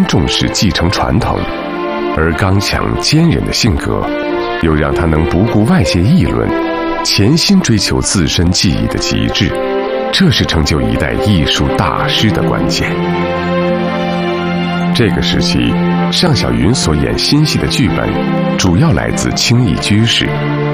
重视继承传统，而刚强坚韧的性格，又让他能不顾外界议论，潜心追求自身技艺的极致。这是成就一代艺术大师的关键。这个时期，尚小云所演新戏的剧本，主要来自清义居士。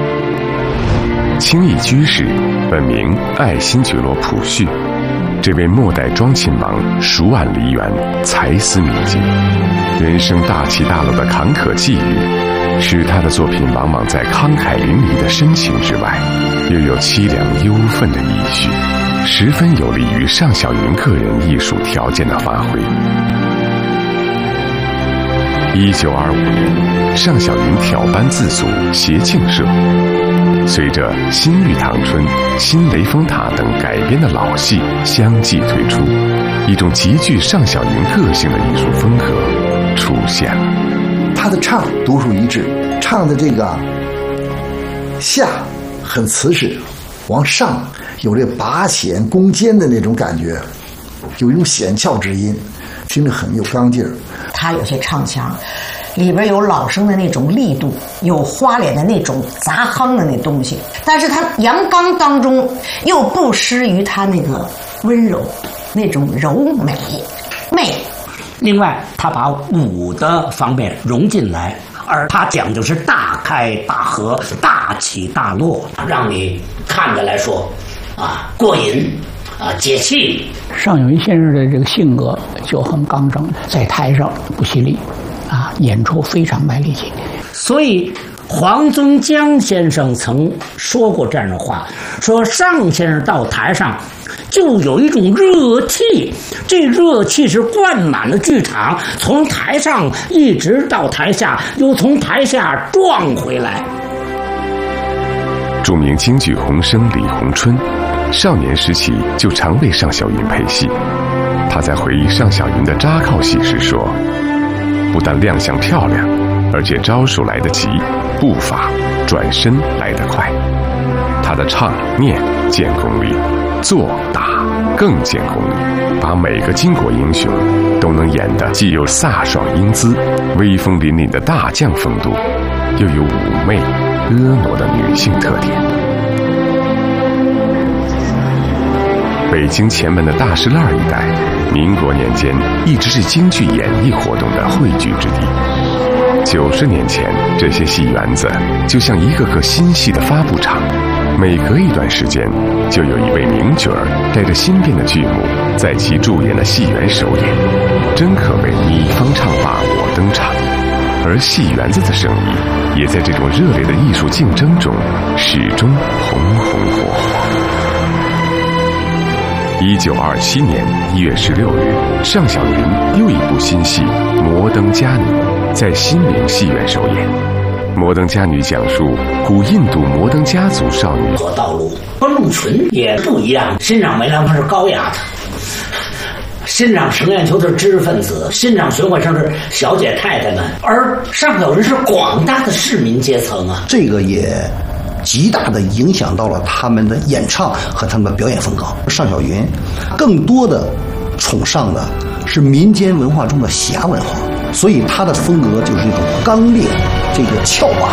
清义居士本名爱新觉罗溥绪，这位末代庄亲王熟谙梨园，才思敏捷，人生大起大落的坎坷际遇，使他的作品往往在慷慨淋漓的深情之外，又有凄凉忧愤的意绪，十分有利于尚小云个人艺术条件的发挥。1925年，尚小云挑班自组协庆社，随着《新玉堂春》《新雷峰塔》等改编的老戏相继推出，一种极具尚小云个性的艺术风格出现了。 他的唱独树一帜，唱的这个下很瓷实，往上有这拔弦攻坚的那种感觉，有一种险俏之音，听着很有刚劲儿。 他有些唱腔里边有老生的那种力度，有花脸的那种杂夯的那东西，但是他阳刚当中又不失于他那个温柔，那种柔美。 另外他把武的方面融进来，而他讲究是大开大合，大起大落，让你看着来说过瘾解气。 尚小云先生的这个性格就很刚正，在台上不犀利演出非常卖力气。 所以黄宗江先生曾说过这样的话，说尚先生到台上就有一种热气，这热气是灌满了剧场，从台上一直到台下，又从台下撞回来。 著名京剧红生李鸿春少年时期就常为尚小云配戏。他在回忆尚小云的扎靠戏时说，不但亮相漂亮，而且招数来得急，步伐转身来得快。他的唱念见功力，做打更见功力，把每个巾帼英雄都能演得既有飒爽英姿、威风凛凛的大将风度，又有妩媚婀娜的女性特点。北京前门的大石栏一带，民国年间一直是京剧演艺活动的汇聚之地。90年前，这些戏园子就像一个个新戏的发布场，每隔一段时间，就有一位名角儿带着新编的剧目在其驻演的戏园首演，真可谓你方唱罢我登场。而戏园子的生意也在这种热烈的艺术竞争中始终红红火火。1927年1月16日，尚小云又一部新戏《摩登佳女》在新明戏院首演。《摩登佳女》讲述古印度摩登家族少女走道路，和陆纯也不一样，欣赏梅兰芳是高雅的，欣赏程砚秋的知识分子，欣赏徐怀生是小姐太太们，而尚小云是广大的市民阶层啊。 这个也极大的影响到了他们的演唱和他们的表演风格。尚小云更多的崇尚的是民间文化中的侠文化，所以他的风格就是一种刚烈，这个峭拔。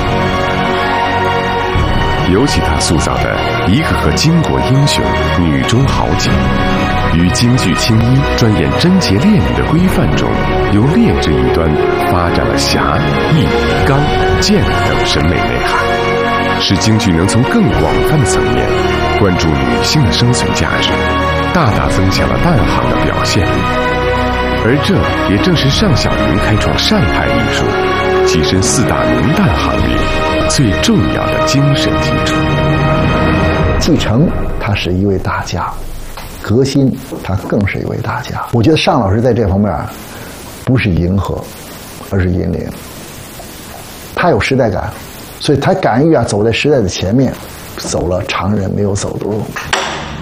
尤其他塑造的一个个巾帼英雄、女中豪杰，于京剧青衣专演贞洁烈女的规范中，由烈之一端发展了侠、义、刚、健等审美内涵，使京剧能从更广泛的层面关注女性的生存价值，大大增强了旦行的表现力。而这也正是尚小云开创上海艺术、跻身4大名旦行列最重要的精神基础。 继承他是一位大家，革新他更是一位大家。我觉得尚老师在这方面不是迎合，而是引领。他有时代感，所以他敢于走在时代的前面，走了常人没有走的路。